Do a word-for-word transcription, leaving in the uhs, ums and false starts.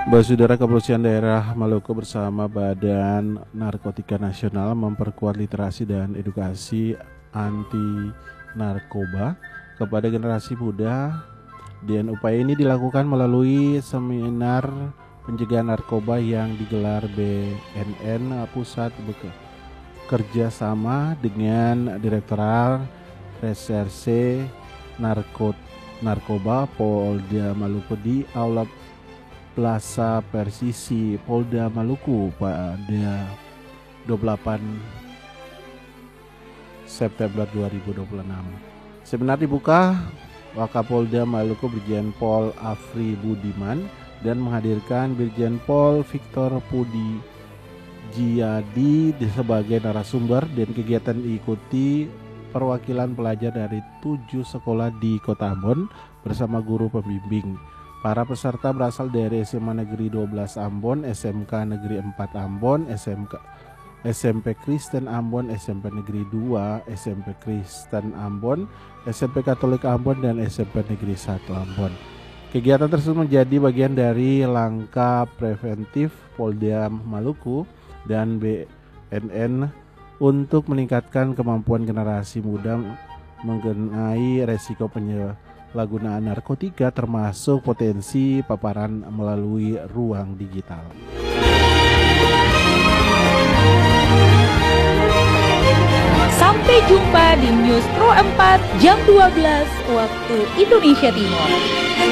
Bahwa Saudara Kepolisian Daerah Maluku bersama Badan Narkotika Nasional memperkuat literasi dan edukasi anti narkoba kepada generasi muda, dan upaya ini dilakukan melalui seminar pencegahan narkoba yang digelar B N N Pusat bekerja sama dengan Direktorat Reserse Narkot Narkoba Polda Maluku di Aula Plaza Persisi Polda Maluku pada dua puluh delapan September dua ribu dua puluh enam. Seminar dibuka Wakapolda Maluku Brigjen Pol Afri Budiman dan menghadirkan Brigjen Pol Victor Pudi Jiadi sebagai narasumber, dan kegiatan diikuti perwakilan pelajar dari tujuh sekolah di Kota Ambon bersama guru pembimbing. Para peserta berasal dari S M A Negeri dua belas Ambon, S M K Negeri empat Ambon, S M K S M P Kristen Ambon, S M P Negeri dua, S M P Kristen Ambon, S M P Katolik Ambon, dan S M P Negeri satu Ambon. Kegiatan tersebut menjadi bagian dari langkah preventif Polda Maluku dan B N N untuk meningkatkan kemampuan generasi muda mengenai resiko penyalahgunaan narkotika, termasuk potensi paparan melalui ruang digital. Sampai jumpa di News Pro empat jam dua belas waktu Indonesia Timur.